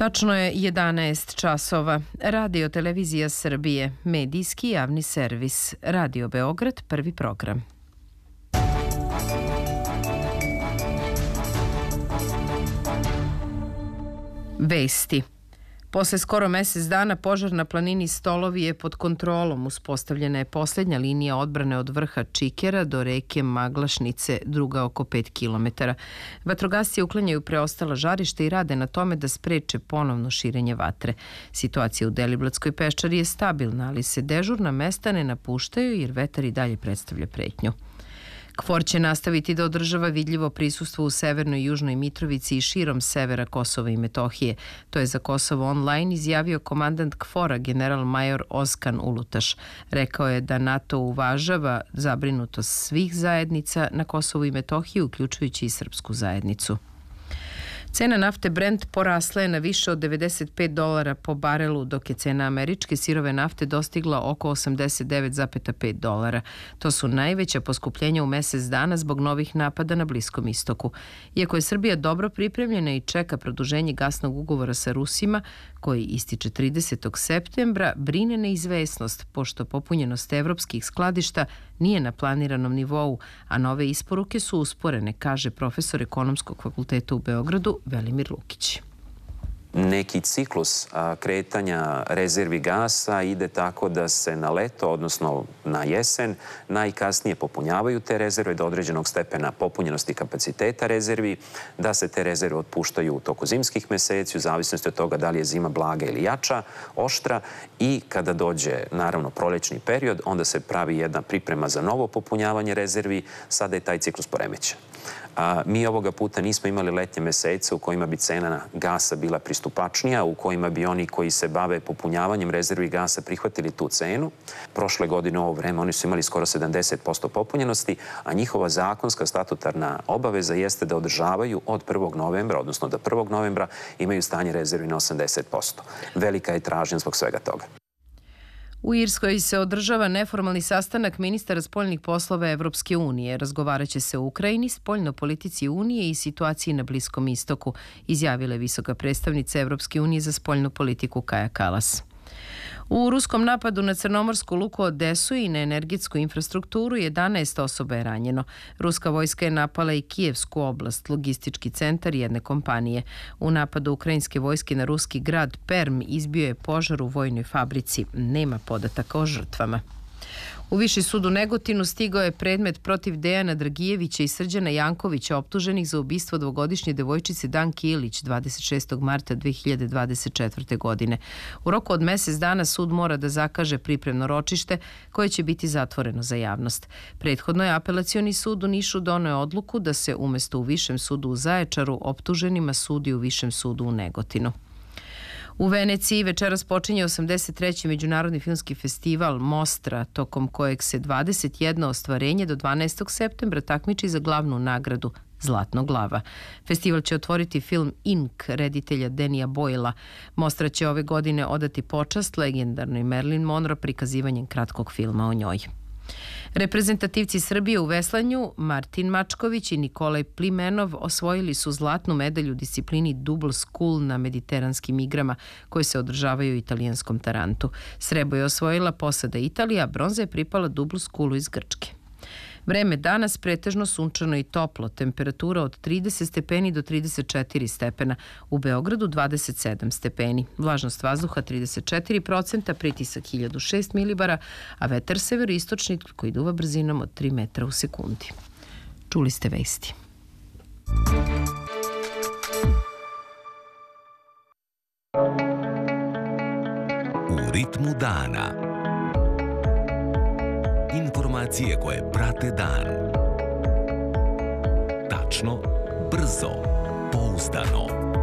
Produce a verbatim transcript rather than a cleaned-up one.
Tačno je jedanaest časova. Radio Televizija Srbije, medijski javni servis. Radio Beograd, prvi program. Vesti. Posle skoro mesec dana požar na planini Stolovi je pod kontrolom. Uspostavljena je poslednja linija odbrane od vrha Čikera do reke Maglašnice, druga oko pet kilometara. Vatrogasci uklanjaju preostala žarišta i rade na tome da spreče ponovno širenje vatre. Situacija u Deliblatskoj peščari je stabilna, ali se dežurna mesta ne napuštaju jer vetar i dalje predstavlja pretnju. KFOR će nastaviti da održava vidljivo prisustvo u Severnoj i Južnoj Mitrovici i širom severa Kosova i Metohije. To je za Kosovo online izjavio komandant KFOR-a general major Ozkan Ulutaš. Rekao je da NATO uvažava zabrinutost svih zajednica na Kosovu i Metohiji, uključujući i srpsku zajednicu. Cena nafte Brent porasla je na više od devedeset pet dolara po barelu, dok je cena američke sirove nafte dostigla oko osamdeset devet zarez pet dolara. To su najveća poskupljenja u mesec dana zbog novih napada na Bliskom istoku. Iako je Srbija dobro pripremljena i čeka produženje gasnog ugovora sa Rusima, koji ističe tridesetog septembra, brine neizvesnost, pošto popunjenost evropskih skladišta nije na planiranom nivou, a nove isporuke su usporene, kaže profesor Ekonomskog fakulteta u Beogradu Velimir Lukić. Neki ciklus kretanja rezervi gasa ide tako da se na leto, odnosno na jesen, najkasnije popunjavaju te rezerve do određenog stepena popunjenosti kapaciteta rezervi, da se te rezerve otpuštaju u toku zimskih meseci, u zavisnosti od toga da li je zima blaga ili jača, oštra, i kada dođe, naravno, prolećni period, onda se pravi jedna priprema za novo popunjavanje rezervi. Sada je taj ciklus poremećen. A mi ovoga puta nismo imali letnje mesece u kojima bi cena gasa bila pristupačnija, u kojima bi oni koji se bave popunjavanjem rezervi gasa prihvatili tu cenu. Prošle godine u ovo vreme oni su imali skoro sedamdeset posto popunjenosti, a njihova zakonska statutarna obaveza jeste da održavaju od prvog novembra, odnosno da prvog novembra imaju stanje rezervi na osamdeset posto. Velika je tražnja zbog svega toga. U Irskoj se održava neformalni sastanak ministara spoljnih poslova Evropske unije. Razgovaraće se o Ukrajini, spoljnoj politici Unije i situaciji na Bliskom istoku, izjavila je visoka predstavnica Evropske unije za spoljnu politiku Kaja Kalas. U ruskom napadu na crnomorsku luku Odesu i na energetsku infrastrukturu jedanaest osoba je ranjeno. Ruska vojska je napala i Kijevsku oblast, logistički centar jedne kompanije. U napadu ukrajinske vojske na ruski grad Perm izbio je požar u vojnoj fabrici. Nema podataka o žrtvama. U Viši sud u Negotinu stigao je predmet protiv Dejana Dragijevića i Srđana Jankovića, optuženih za ubistvo dvogodišnje devojčice Danke Ilić dvadeset šestog marta dve hiljade dvadeset četvrte. godine. U roku od mesec dana sud mora da zakaže pripremno ročište koje će biti zatvoreno za javnost. Prethodno je Apelacioni sud u Nišu doneo odluku da se umesto u Višem sudu u Zaječaru optuženima sudi u Višem sudu u Negotinu. U Veneciji večeras počinje osamdeset treći Međunarodni filmski festival Mostra, tokom kojeg se dvadeset jedno ostvarenje do dvanaestog septembra takmiči za glavnu nagradu Zlatnog lava. Festival će otvoriti film Ink reditelja Denija Boyla. Mostra će ove godine odati počast legendarnoj Marilyn Monroe prikazivanjem kratkog filma o njoj. Reprezentativci Srbije u veslanju Martin Mačković i Nikolaj Plimenov osvojili su zlatnu medalju u disciplini Double Scull na mediteranskim igrama koje se održavaju u italijanskom Tarantu. Srebro je osvojila posada Italija, a bronza je pripala Double Scullu iz Grčke. Vreme danas pretežno sunčano i toplo, temperatura od trideset stepeni do trideset četiri stepena, u Beogradu dvadeset sedam stepeni, vlažnost vazduha trideset četiri procenta, pritisak hiljadu šest milibara, a vetar severoistočni koji duva brzinom od tri metra u sekundi. Čuli ste vesti. U ritmu dana. Informacije koje prate dan. Tačno, brzo, pouzdano.